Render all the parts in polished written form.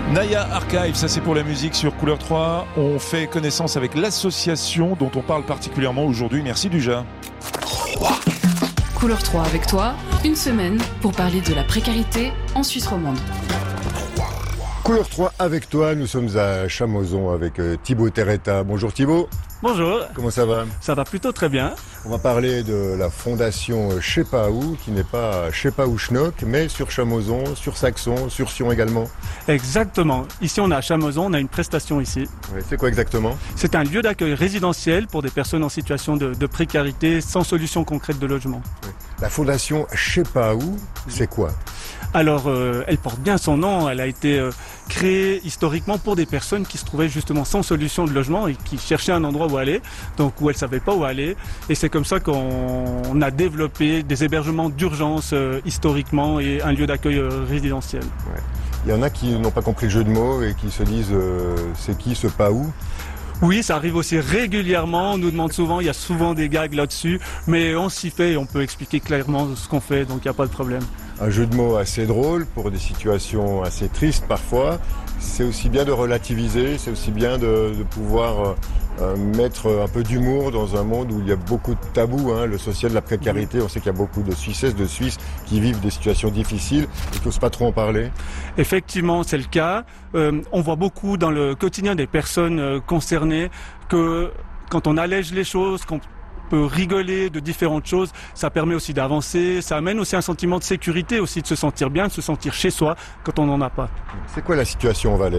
Naya Archive, ça c'est pour la musique sur Couleur 3. On fait connaissance avec l'association dont on parle particulièrement aujourd'hui. Merci Duja. Couleur 3 avec toi, une semaine pour parler de la précarité en Suisse romande. Couleur 3 avec toi, nous sommes à Chamoson avec Thibaut Terretta. Bonjour Thibaut. Bonjour. Comment ça va? Ça va plutôt très bien. On va parler de la fondation Je sais pas où, qui n'est pas Je sais pas où Schnock, mais sur Chamoson, sur Saxon, sur Sion également. Exactement. Ici on est à Chamoson, on a une prestation ici. Oui, c'est quoi exactement? C'est un lieu d'accueil résidentiel pour des personnes en situation de précarité sans solution concrète de logement. Oui. La fondation Je sais pas où, c'est quoi? Alors, elle porte bien son nom, elle a été créée historiquement pour des personnes qui se trouvaient justement sans solution de logement et qui cherchaient un endroit où aller, donc où elles ne savaient pas où aller. Et c'est comme ça qu'on a développé des hébergements d'urgence historiquement et un lieu d'accueil résidentiel. Ouais. Il y en a qui n'ont pas compris le jeu de mots et qui se disent c'est qui ce pas où? Oui, ça arrive aussi régulièrement, on nous demande souvent, il y a souvent des gags là-dessus, mais on s'y fait et on peut expliquer clairement ce qu'on fait, donc il n'y a pas de problème. Un jeu de mots assez drôle pour des situations assez tristes parfois. C'est aussi bien de relativiser, c'est aussi bien de pouvoir mettre un peu d'humour dans un monde où il y a beaucoup de tabous, hein, le social, la précarité. On sait qu'il y a beaucoup de Suissesses, de Suisses qui vivent des situations difficiles et qui n'osent pas trop en parler. Effectivement, c'est le cas. On voit beaucoup dans le quotidien des personnes concernées que quand on allège les choses, qu'on peut rigoler de différentes choses, ça permet aussi d'avancer, ça amène aussi un sentiment de sécurité, aussi de se sentir bien, de se sentir chez soi quand on n'en a pas. C'est quoi la situation au Valais ?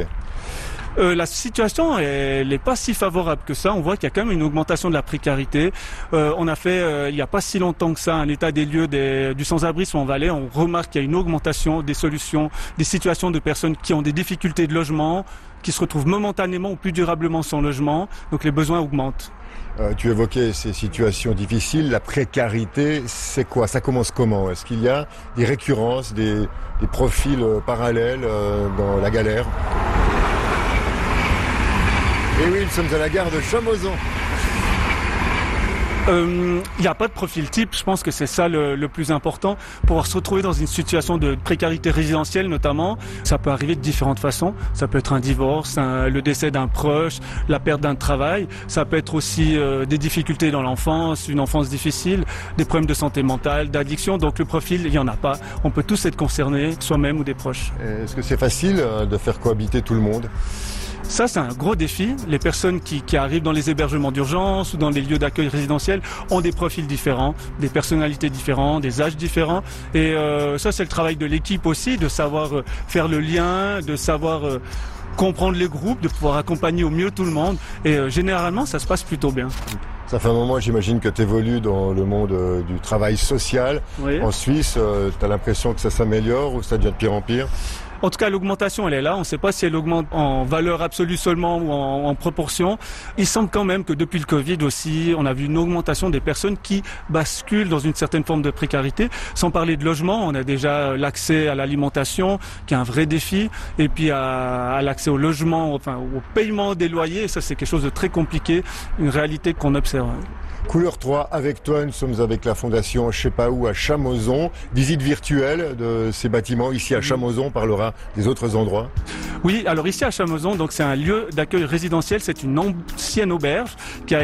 La situation, elle n'est pas si favorable que ça. On voit qu'il y a quand même une augmentation de la précarité. On a fait, il n'y a pas si longtemps que ça, un état des lieux du sans-abrisme en Valais. On remarque qu'il y a une augmentation des solutions, des situations de personnes qui ont des difficultés de logement, qui se retrouvent momentanément ou plus durablement sans logement. Donc les besoins augmentent. Tu évoquais ces situations difficiles, la précarité, c'est quoi? Ça commence comment? Est-ce qu'il y a des récurrences, des profils parallèles dans la galère? Et oui, nous sommes à la gare de Chamoson. Il n'y a pas de profil type, je pense que c'est ça le plus important. Pour se retrouver dans une situation de précarité résidentielle notamment, ça peut arriver de différentes façons. Ça peut être un divorce, le décès d'un proche, la perte d'un travail. Ça peut être aussi des difficultés dans l'enfance, une enfance difficile, des problèmes de santé mentale, d'addiction. Donc le profil, il n'y en a pas. On peut tous être concernés, soi-même ou des proches. Est-ce que c'est facile de faire cohabiter tout le monde ? Ça, c'est un gros défi. Les personnes qui arrivent dans les hébergements d'urgence ou dans les lieux d'accueil résidentiels ont des profils différents, des personnalités différentes, des âges différents. Et ça, c'est le travail de l'équipe aussi, de savoir faire le lien, de savoir comprendre les groupes, de pouvoir accompagner au mieux tout le monde. Et généralement, ça se passe plutôt bien. Ça fait un moment, j'imagine, que tu évolues dans le monde du travail social. Oui. En Suisse, tu as l'impression que ça s'améliore ou ça devient de pire en pire ? En tout cas, l'augmentation, elle est là. On ne sait pas si elle augmente en valeur absolue seulement ou en proportion. Il semble quand même que depuis le Covid aussi, on a vu une augmentation des personnes qui basculent dans une certaine forme de précarité. Sans parler de logement, on a déjà l'accès à l'alimentation, qui est un vrai défi, et puis à l'accès au logement, enfin au paiement des loyers. Et ça, c'est quelque chose de très compliqué, une réalité qu'on observe. Couleur 3 avec toi, nous sommes avec la fondation Je sais pas où à Chamoson. Visite virtuelle de ces bâtiments ici à Chamoson, on parlera des autres endroits. Oui, alors ici à Chamoson, donc c'est un lieu d'accueil résidentiel, c'est une ancienne auberge qui a